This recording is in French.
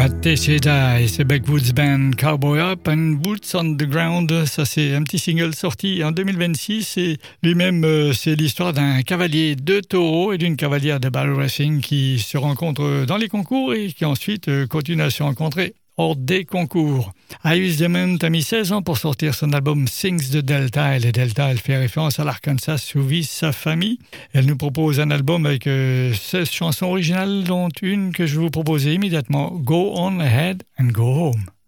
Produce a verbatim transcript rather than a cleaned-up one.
Matt Teixeira et ses Backwoods Band Cowboy Up and Boots on the Ground, ça c'est un petit single sorti en deux mille vingt-six et lui-même euh, c'est l'histoire d'un cavalier de taureau et d'une cavalière de barrel racing qui se rencontrent dans les concours et qui ensuite euh, continuent à se rencontrer hors des concours. Iris Diamond a mis seize ans pour sortir son album Sings de Delta. Et le Delta, elle fait référence à l'Arkansas où vit sa famille. Elle nous propose un album avec euh, seize chansons originales, dont une que je vais vous proposer immédiatement, Go On Ahead and Go Home.